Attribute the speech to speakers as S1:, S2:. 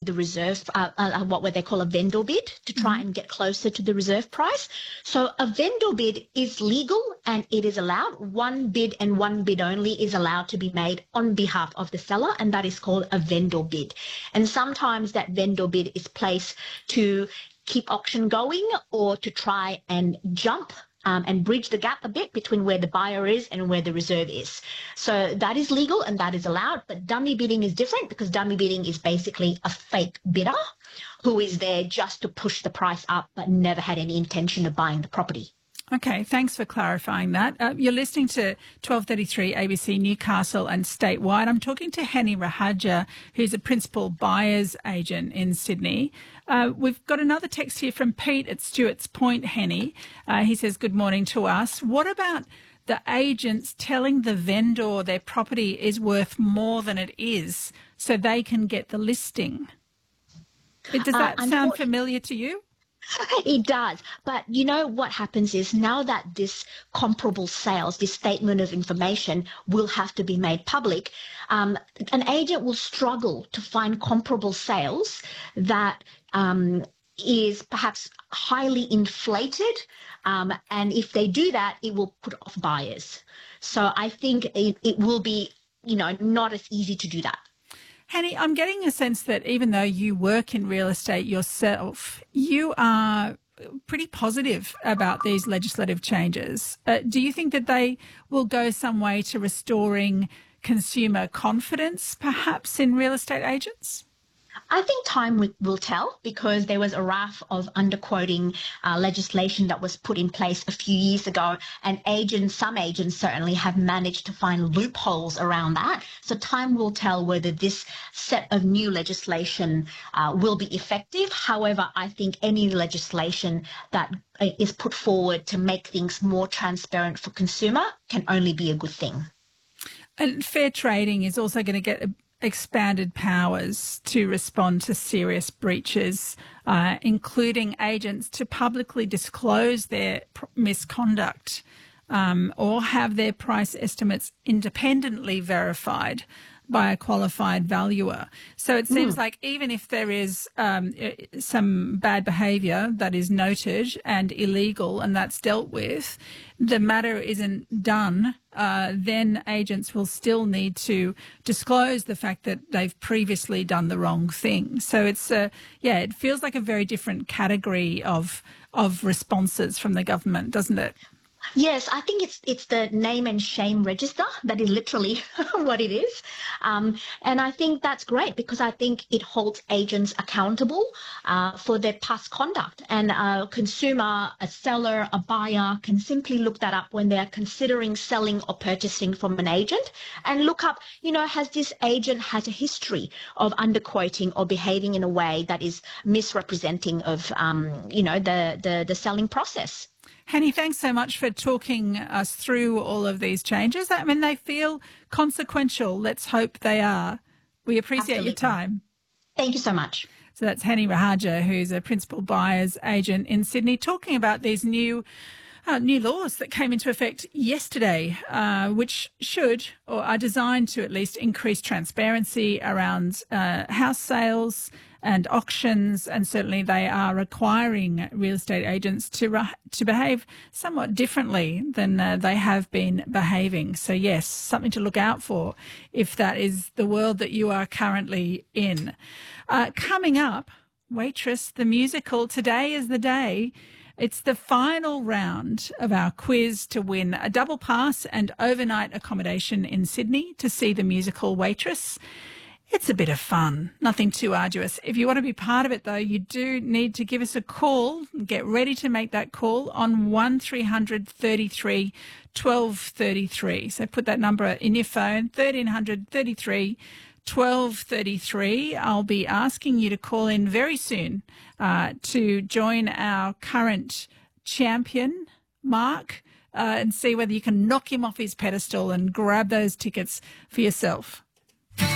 S1: the reserve, what they call a vendor bid, to try and get closer to the reserve price. So a vendor bid is legal and it is allowed. One bid and one bid only is allowed to be made on behalf of the seller, and that is called a vendor bid. And sometimes that vendor bid is placed to keep auction going or to try and jump and bridge the gap a bit between where the buyer is and where the reserve is. So that is legal and that is allowed, but dummy bidding is different because dummy bidding is basically a fake bidder who is there just to push the price up but never had any intention of buying the property.
S2: Okay, thanks for clarifying that. You're listening to 1233 ABC Newcastle and statewide. I'm talking to Henny Rahaja, who's a principal buyer's agent in Sydney. We've got another text here from Pete at Stewart's Point, Henny. He says, good morning to us. What about the agents telling the vendor their property is worth more than it is so they can get the listing? Does that sound familiar to you?
S1: It does. But you know what happens is now that this comparable sales, this statement of information will have to be made public, an agent will struggle to find comparable sales that is perhaps highly inflated. And if they do that, it will put off buyers. So I think it will be, not as easy to do that.
S2: Henny, I'm getting a sense that even though you work in real estate yourself, you are pretty positive about these legislative changes. Do you think that they will go some way to restoring consumer confidence, perhaps, in real estate agents?
S1: I think time will tell, because there was a raft of underquoting legislation that was put in place a few years ago, and some agents certainly have managed to find loopholes around that. So time will tell whether this set of new legislation will be effective. However, I think any legislation that is put forward to make things more transparent for consumer can only be a good thing.
S2: And fair trading is also going to get expanded powers to respond to serious breaches, including agents to publicly disclose their misconduct or have their price estimates independently verified by a qualified valuer. So it seems like even if there is some bad behaviour that is noted and illegal and that's dealt with, the matter isn't done, then agents will still need to disclose the fact that they've previously done the wrong thing. So it's, it feels like a very different category of responses from the government, doesn't it?
S1: Yes, I think it's the name and shame register that is literally what it is. And I think that's great because I think it holds agents accountable for their past conduct. And a consumer, a seller, a buyer can simply look that up when they're considering selling or purchasing from an agent and look up, has this agent had a history of underquoting or behaving in a way that is misrepresenting of, the selling process.
S2: Henny, thanks so much for talking us through all of these changes. I mean, they feel consequential. Let's hope they are. We appreciate your time.
S1: Thank you so much.
S2: So that's Henny Rahaja, who's a principal buyer's agent in Sydney, talking about these new laws that came into effect yesterday, which should, or are designed to at least increase transparency around house sales and auctions, and certainly they are requiring real estate agents to behave somewhat differently than they have been behaving. So yes, something to look out for if that is the world that you are currently in. Coming up, Waitress, the musical. Today is the day. It's the final round of our quiz to win a double pass and overnight accommodation in Sydney to see the musical Waitress. It's a bit of fun, nothing too arduous. If you want to be part of it, though, you do need to give us a call. Get ready to make that call on 1300 33 1233. So put that number in your phone, 1300 33 1233. I'll be asking you to call in very soon to join our current champion, Mark, and see whether you can knock him off his pedestal and grab those tickets for yourself.